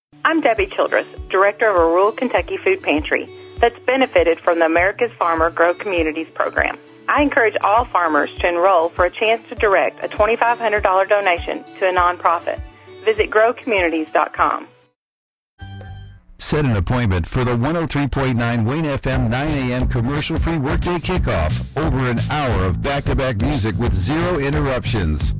I'm Debbie Childress, Director of a rural Kentucky food pantry that's benefited from the America's Farmer Grow Communities program. I encourage all farmers to enroll for a chance to direct a $2,500 donation to a nonprofit. Visit growcommunities.com. Set an appointment for the 103.9 Wayne FM 9 a.m. commercial-free workday kickoff. Over an hour of back-to-back music with zero interruptions.